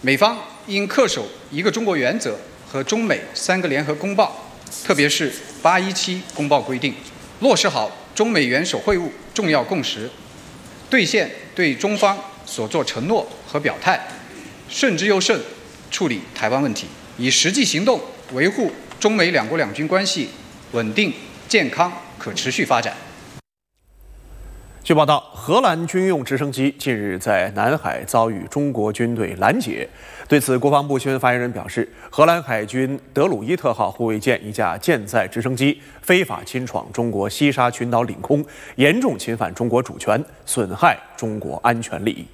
美方应恪守一个中国原则和中美3个联合公报，特别是817公报规定，落实好中美元首会晤重要共识，兑现对中方所作承诺和表态，慎之又慎处理台湾问题，以实际行动维护中美两国两军关系稳定、健康、可持续发展。 据报道，荷兰军用直升机近日在南海遭遇中国军队拦截。对此，国防部新闻发言人表示，荷兰海军德鲁伊特号护卫舰一架舰载直升机非法侵闯中国西沙群岛领空，严重侵犯中国主权，损害中国安全利益。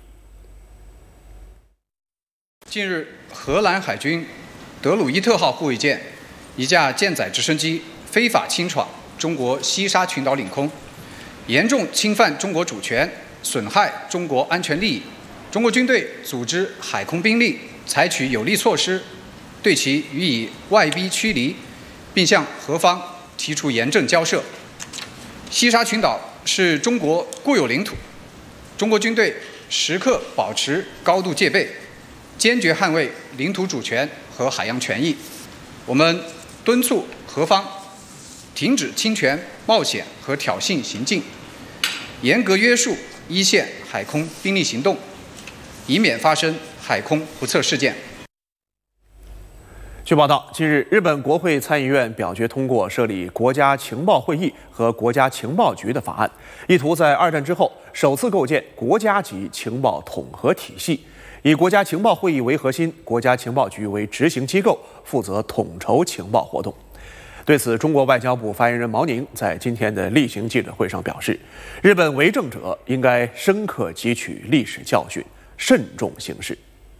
近日，荷兰海军德鲁伊特号护卫舰一架舰载直升机非法侵闯中国西沙群岛领空，严重侵犯中国主权，损害中国安全利益。中国军队组织海空兵力采取有力措施，对其予以外逼驱离，并向荷方提出严正交涉。西沙群岛是中国固有领土，中国军队时刻保持高度戒备，坚决捍卫领土主权和海洋权益。我们敦促荷方停止侵权、冒险和挑衅行径，严格约束一线海空兵力行动，以免发生海空不测事件。 据报道，近日，日本国会参议院表决通过设立国家情报会议和国家情报局的法案，意图在2战之后首次构建国家级情报统合体系，以国家情报会议为核心，国家情报局为执行机构，负责统筹情报活动。对此，中国外交部发言人毛宁在今天的例行记者会上表示，日本为政者应该深刻汲取历史教训，慎重行事。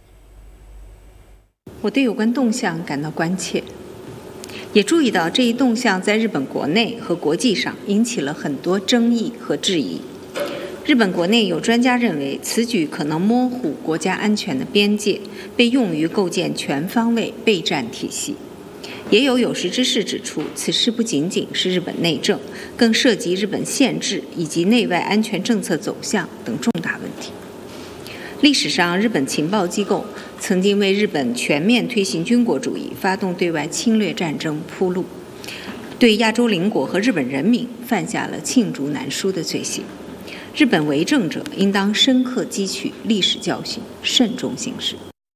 我对有关动向感到关切，也注意到这一动向在日本国内和国际上引起了很多争议和质疑。日本国内有专家认为，此举可能模糊国家安全的边界，被用于构建全方位备战体系。也有识之士指出，此事不仅仅是日本内政，更涉及日本宪制以及内外安全政策走向等重大问题。历史上，日本情报机构曾经为日本全面推行军国主义、发动对外侵略战争铺路，对亚洲邻国和日本人民犯下了罄竹难书的罪行。日本为政者应当深刻汲取历史教训，慎重行事。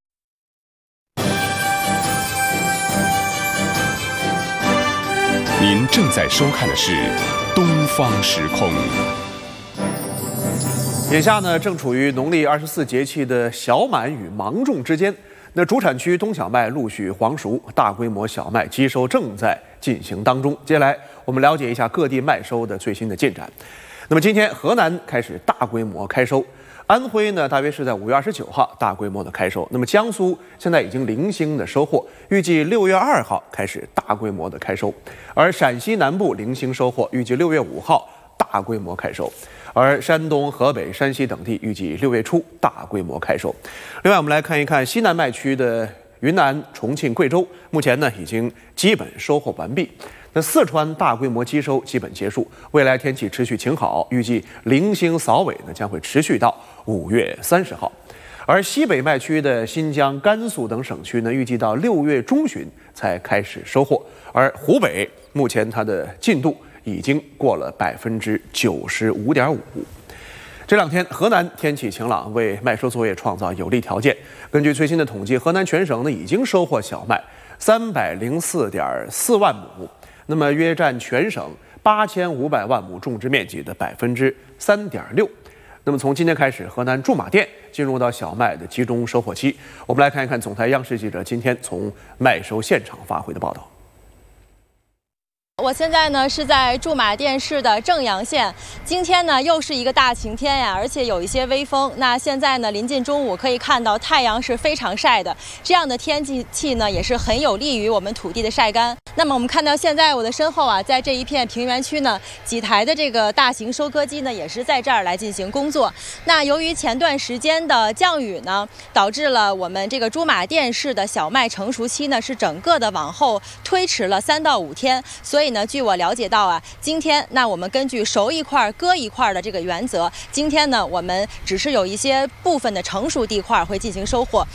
您正在收看的是《东方时空》。 眼下呢，正处于农历24节气的小满与芒种之间。那主产区冬小麦陆续黄熟，大规模小麦机收正在进行当中。接下来我们了解一下各地麦收的最新的进展。那么今天河南开始大规模开收，安徽呢大约是在5月29号大规模的开收。那么江苏现在已经零星的收获，预计6月2号开始大规模的开收。而陕西南部零星收获，预计6月5号大规模开收。而山东、河北、山西等地预计6月初大规模开收。另外，我们来看一看西南麦区的云南、重庆、贵州，目前呢已经基本收获完毕。那四川大规模机收基本结束，未来天气持续晴好，预计零星扫尾呢将会持续到5月30号。而西北麦区的新疆、甘肃等省区呢，预计到6月中旬才开始收获。而湖北目前它的进度已经过了95.5%。这两天，河南天气晴朗，为麦收作业创造有利条件。根据最新的统计，河南全省呢已经收获小麦304.4万亩，那么约占全省8500万亩种植面积的3.6%。那么从今天开始，河南驻马店进入到小麦的集中收获期。我们来看一看总台央视记者今天从麦收现场发回的报道。 我现在呢是在驻马店市的正阳县，今天呢又是一个大晴天呀，而且有一些微风。那现在呢临近中午，可以看到太阳是非常晒的，这样的天气呢也是很有利于我们土地的晒干。那么我们看到现在我的身后啊，在这一片平原区呢，几台的这个大型收割机呢也是在这儿来进行工作。那由于前段时间的降雨呢，导致了我们这个驻马店市的小麦成熟期呢是整个的往后推迟了3到5天，所以呢，据我了解到啊，今天那我们根据熟一块割一块的这个原则，今天呢我们只是有一些部分的成熟地块会进行收获。